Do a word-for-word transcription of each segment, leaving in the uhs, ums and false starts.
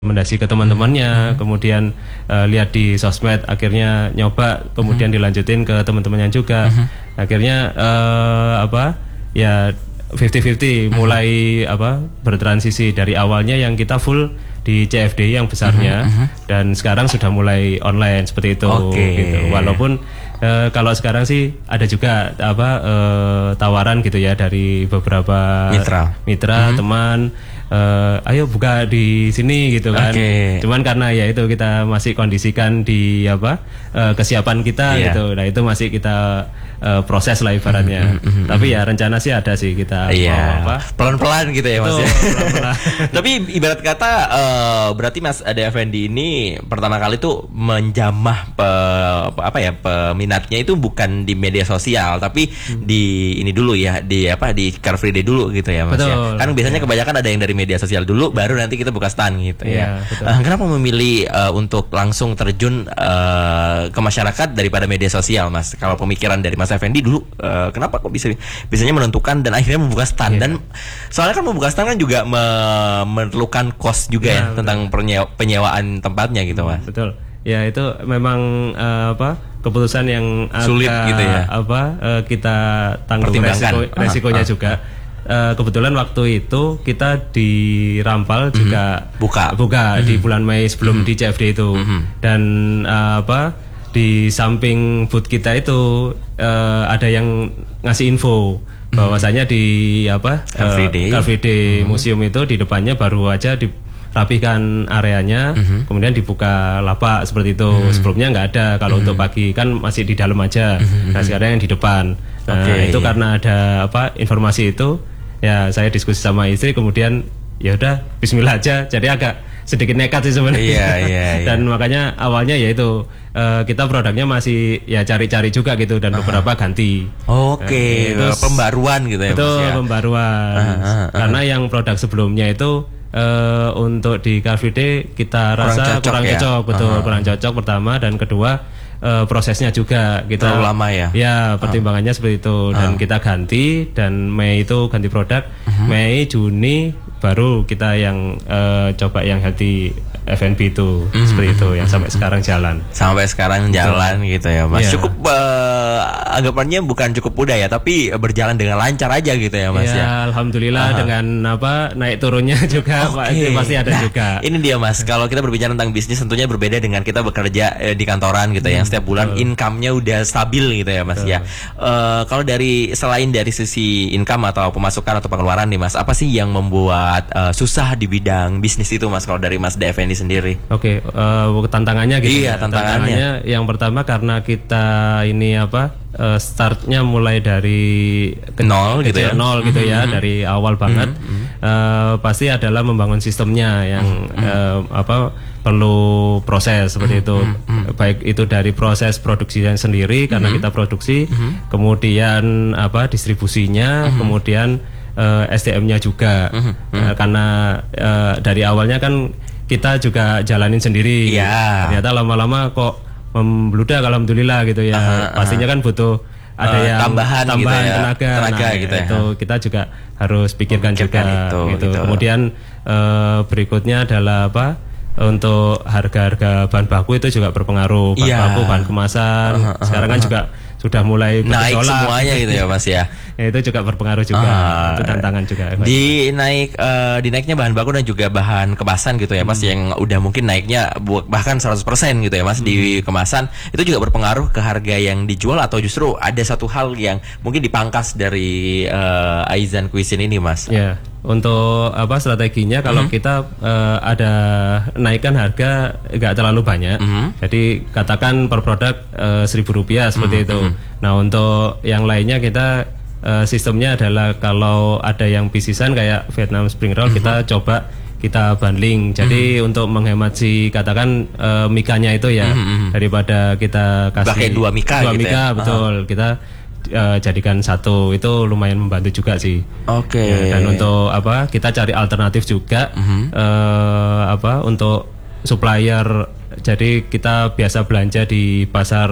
rekomendasi ke teman-temannya, kemudian uh, lihat di sosmed, akhirnya nyoba, kemudian dilanjutin ke teman-temannya juga. Akhirnya uh, apa ya fifty fifty mulai apa bertransisi dari awalnya yang kita full di C F D I yang besarnya, dan sekarang sudah mulai online seperti itu. Okay. Gitu. Walaupun uh, kalau sekarang sih ada juga apa uh, tawaran gitu ya dari beberapa mitra, mitra teman. Uh, ayo buka di sini gitu kan. Okay. Cuman karena ya itu kita masih kondisikan di apa uh, kesiapan kita yeah. gitu. Nah itu masih kita uh, proses lah ibaratnya. Mm-hmm, mm-hmm. Tapi ya rencana sih ada sih kita yeah. apa pelan-pelan gitu ya Mas. Tuh, ya. pelan-pelan. Tapi ibarat kata uh, berarti Mas Ade Effendi ini pertama kali tuh menjamah pe, apa ya peminatnya itu bukan di media sosial, tapi hmm. di ini dulu ya di apa di Car Free Day dulu gitu ya Mas. Betul. Ya. Kan biasanya yeah. kebanyakan ada yang dari media sosial dulu, baru nanti kita buka stand gitu yeah, ya. Uh, kenapa memilih uh, untuk langsung terjun uh, ke masyarakat daripada media sosial, Mas? Kalau pemikiran dari Mas Effendi dulu, uh, kenapa kok bisa biasanya menentukan dan akhirnya membuka stand? Yeah. Dan soalnya kan membuka stand kan juga me- memerlukan cost juga yeah, ya betul. Tentang penyew- penyewaan tempatnya gitu, Mas. Betul. Ya itu memang uh, apa keputusan yang sulit agak, gitu ya. Apa uh, kita tanggung resiko, resikonya uh, uh. juga. Uh, kebetulan waktu itu kita di Rampal mm-hmm. juga buka buka mm-hmm. di bulan Mei sebelum mm-hmm. di C F D itu mm-hmm. dan uh, apa di samping booth kita itu uh, ada yang ngasih info mm-hmm. bahwasanya di apa Car Free Day, uh, Car Free Day mm-hmm. museum itu di depannya baru aja dirapikan areanya, mm-hmm. kemudian dibuka lapak seperti itu. Mm-hmm. Sebelumnya nggak ada kalau mm-hmm. untuk pagi kan masih di dalam aja. Mm-hmm. Nah sekarang yang di depan. Nah okay. itu karena ada apa informasi itu. Ya saya diskusi sama istri, kemudian ya udah Bismillah aja. Jadi agak sedikit nekat sih sebenarnya. Iya, iya, iya. Dan makanya awalnya ya itu uh, kita produknya masih ya cari-cari juga gitu dan uh-huh. beberapa ganti. Oke, okay. uh, pembaruan gitu ya. Itu Mas, ya? pembaruan. Uh-huh, uh-huh. Karena yang produk sebelumnya itu uh, untuk di Car Free Day kita kurang rasa cocok, kurang ya? cocok, betul uh-huh. kurang cocok pertama, dan kedua Uh, prosesnya juga kita terlalu lama ya. Ya pertimbangannya uh. seperti itu, dan uh. kita ganti, dan Mei itu ganti produk, uh-huh. Mei Juni baru kita yang uh, coba yang healthy F and B itu mm-hmm. seperti itu yang sampai sekarang jalan. Sampai sekarang jalan gitu ya Mas. Yeah. Cukup uh, anggapannya bukan cukup mudah ya, tapi berjalan dengan lancar aja gitu ya Mas ya. Ya alhamdulillah. uh-huh. Dengan apa naik turunnya juga okay. pasti ada nah, juga. Ini dia Mas, kalau kita berbicara tentang bisnis tentunya berbeda dengan kita bekerja eh, di kantoran gitu hmm. yang setiap bulan uh. income-nya udah stabil gitu ya Mas uh. ya. Uh, kalau dari selain dari sisi income atau pemasukan atau pengeluaran nih Mas, apa sih yang membuat Uh, susah di bidang bisnis itu Mas kalau dari Mas Ade Effendi sendiri? Oke, okay, uh, tantangannya gitu. Iya, ya. tantangannya. tantangannya yang pertama karena kita ini apa uh, startnya mulai dari ke- nol gitu ya, nol gitu mm-hmm. ya, dari awal banget. Mm-hmm. Uh, pasti adalah membangun sistemnya yang mm-hmm. uh, apa perlu proses seperti itu, mm-hmm. baik itu dari proses produksinya sendiri karena mm-hmm. kita produksi, mm-hmm. kemudian apa distribusinya, mm-hmm. kemudian Uh, S D M-nya juga uh-huh. uh, karena uh, dari awalnya kan kita juga jalanin sendiri, yeah. ternyata lama-lama kok membludak alhamdulillah gitu ya. uh-huh. Pastinya kan butuh ada uh, yang tambahan, tambahan gitu ya. tenaga, tenaga nah, gitu ya. Itu kita juga harus pikirkan, pikirkan juga itu, gitu. Gitu. Kemudian uh, berikutnya adalah apa? Untuk harga-harga bahan baku itu juga berpengaruh, bahan yeah. baku, bahan kemasan. uh-huh. Sekarang kan uh-huh. juga sudah mulai naik semuanya gitu ya Mas ya. Ya, itu juga berpengaruh juga, uh, itu tantangan juga. Di naik uh, dinaiknya bahan baku dan juga bahan kemasan gitu ya Mas, hmm. yang udah mungkin naiknya bahkan seratus persen gitu ya Mas, hmm. di kemasan itu juga berpengaruh ke harga yang dijual, atau justru ada satu hal yang mungkin dipangkas dari uh, Aizan Cuisine ini Mas? Ya. Untuk apa strateginya kalau mm-hmm. kita uh, ada naikkan harga nggak terlalu banyak, mm-hmm. jadi katakan per produk uh, seribu rupiah seperti mm-hmm. itu. Nah untuk yang lainnya kita uh, sistemnya adalah kalau ada yang pieces-an kayak Vietnam Spring Roll, mm-hmm. kita coba kita bundling. Jadi mm-hmm. untuk menghemat si katakan uh, mikanya itu ya, mm-hmm. daripada kita kasih pakai dua mika, dua gitu mika ya? Betul uh-huh. kita Uh, jadikan satu, itu lumayan membantu juga sih. Oke. Okay. Ya, dan untuk apa kita cari alternatif juga, uh-huh. uh, apa untuk supplier. Jadi kita biasa belanja di pasar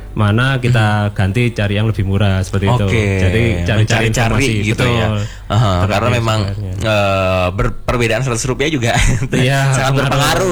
mana kita ganti cari yang lebih murah seperti itu. Oke. Jadi cari-cari Cari-cari informasi gitu betul. ya. Aha, karena Terkait memang sebenarnya. eh, ber- perbedaan seratus rupiah juga Iya, sangat pengaruh. berpengaruh